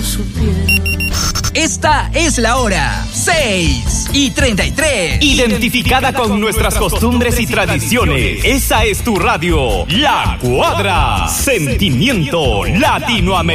supieron. Esta es la hora, 6:33. Identificada con nuestras costumbres y tradiciones. Esa es tu radio, La Cuadra. Sentimiento latinoamericano.